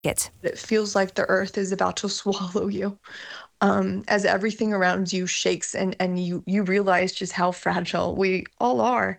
it. It feels like the earth is about to swallow you as everything around you shakes and you realize just how fragile we all are.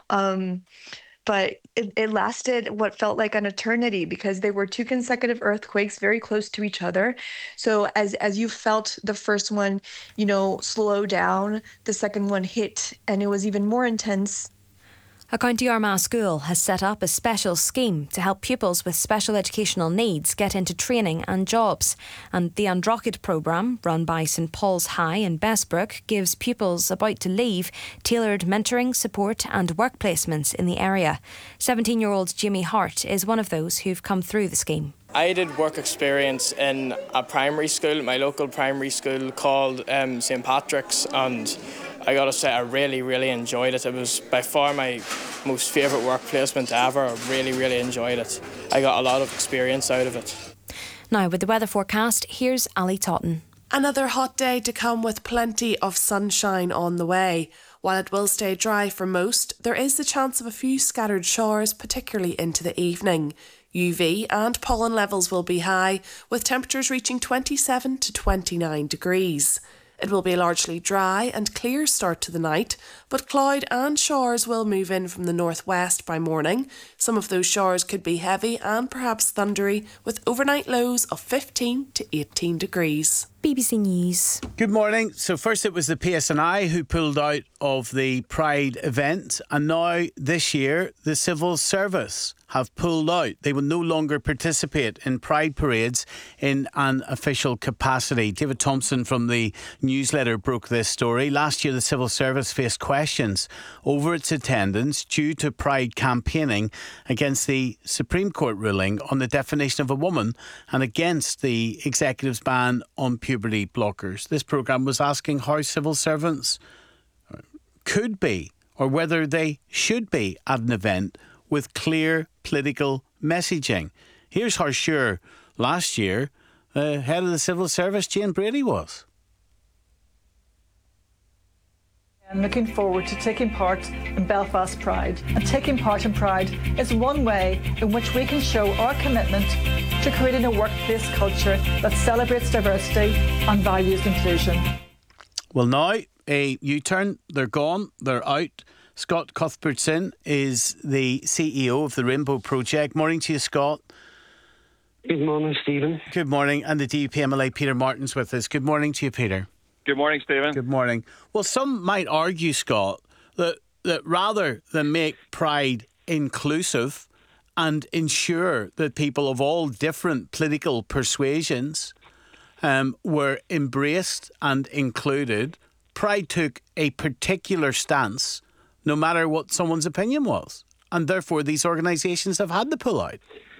But it lasted what felt like an eternity because they were two consecutive earthquakes very close to each other. So as you felt the first one, slow down, the second one hit, and it was even more intense. A County Armagh school has set up a special scheme to help pupils with special educational needs get into training and jobs. And the Androchid programme, run by St Paul's High in Bessbrook, gives pupils about to leave tailored mentoring, support and work placements in the area. 17-year-old Jimmy Hart is one of those who've come through the scheme. I did work experience in a primary school, my local primary school called St Patrick's, and I gotta say I really, really enjoyed it. It was by far my most favourite work placement ever. I really, really enjoyed it. I got a lot of experience out of it. Now, with the weather forecast, here's Ali Totten. Another hot day to come with plenty of sunshine on the way. While it will stay dry for most, there is the chance of a few scattered showers, particularly into the evening. UV and pollen levels will be high, with temperatures reaching 27 to 29 degrees. It will be a largely dry and clear start to the night, but cloud and showers will move in from the northwest by morning. Some of those showers could be heavy and perhaps thundery, with overnight lows of 15 to 18 degrees. BBC News. Good morning. So first it was the PSNI who pulled out of the Pride event, and now this year the Civil Service have pulled out. They will no longer participate in Pride parades in an official capacity. David Thompson from the newsletter broke this story. Last year the Civil Service faced questions over its attendance due to Pride campaigning against the Supreme Court ruling on the definition of a woman and against the executive's ban on puberty blockers. This programme was asking how civil servants could be, or whether they should be, at an event with clear political messaging. Here's how sure last year the head of the Civil Service, Jane Brady, was. I'm looking forward to taking part in Belfast Pride. And taking part in Pride is one way in which we can show our commitment to creating a workplace culture that celebrates diversity and values inclusion. Well, now a U-turn. They're gone. They're out. Scott Cuthbertson is the CEO of the Rainbow Project. Morning to you, Scott. Good morning, Stephen. Good morning. And the DUP MLA Peter Martin's with us. Good morning to you, Peter. Good morning, Stephen. Good morning. Well, some might argue, Scott, that rather than make Pride inclusive and ensure that people of all different political persuasions were embraced and included, Pride took a particular stance no matter what someone's opinion was. And therefore, these organisations have had to pull out.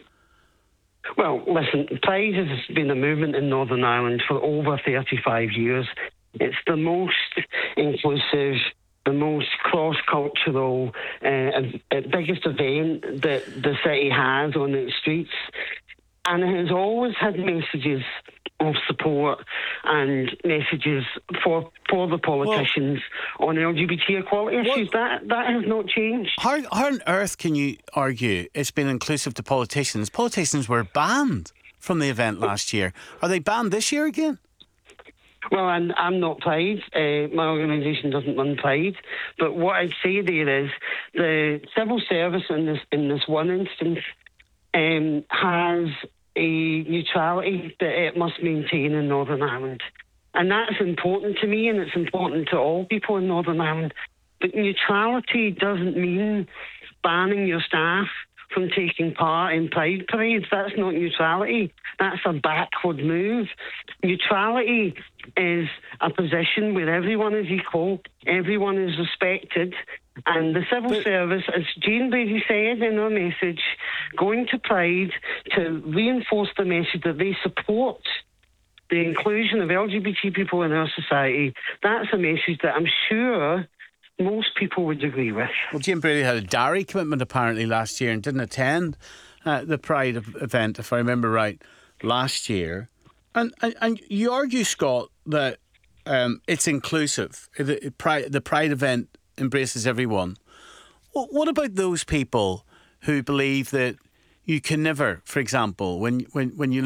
Well, listen, Pride has been a movement in Northern Ireland for over 35 years. It's the most inclusive, the most cross-cultural, biggest event that the city has on its streets. And it has always had messages of support and messages for the politicians on LGBT equality issues. That has not changed. How on earth can you argue it's been inclusive to politicians? Politicians were banned from the event last year. Are they banned this year again? Well, I'm not Pride. My organisation doesn't run Pride. But what I'd say there is the civil service in this one instance has a neutrality that it must maintain in Northern Ireland. And that's important to me, and it's important to all people in Northern Ireland. But neutrality doesn't mean banning your staff from taking part in Pride parades. That's not neutrality. That's a backward move. Neutrality is a position where everyone is equal, everyone is respected, and the civil service, as Jane Brady said in her message, going to Pride to reinforce the message that they support the inclusion of LGBT people in our society. That's a message that I'm sure most people would agree with. Well, Jane Brady had a diary commitment apparently last year and didn't attend the Pride event, if I remember right, last year. And you argue, Scott, that it's inclusive. The Pride event embraces everyone. What about those people who believe that you can never, for example, when you